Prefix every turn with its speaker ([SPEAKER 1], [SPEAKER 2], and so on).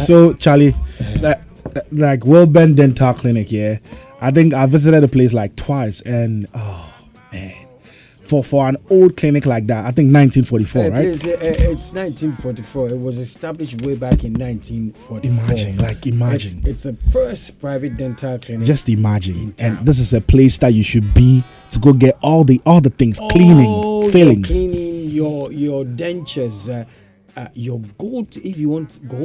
[SPEAKER 1] So Charlie, like Wilburn Dental Clinic, yeah. I think I visited the place like twice, and oh man, for an old clinic like that, I think 1944, right?
[SPEAKER 2] It's 1944. It was established way back in 1944.
[SPEAKER 1] Imagine.
[SPEAKER 2] It's the first private dental clinic.
[SPEAKER 1] Just imagine. And this is a place that you should be to go get all the things, cleaning, fillings.
[SPEAKER 2] Cleaning your dentures, your gold. If you want gold.